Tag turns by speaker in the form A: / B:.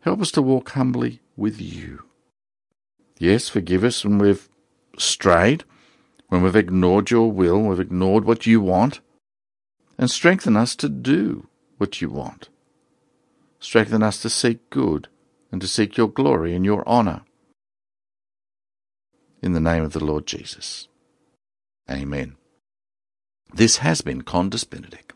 A: Help us to walk humbly with you. Yes, forgive us when we've strayed, when we've ignored your will, we've ignored what you want, and strengthen us to do what you want. Strengthen us to seek good and to seek your glory and your honour. In the name of the Lord Jesus. Amen. This has been Condus Benedict.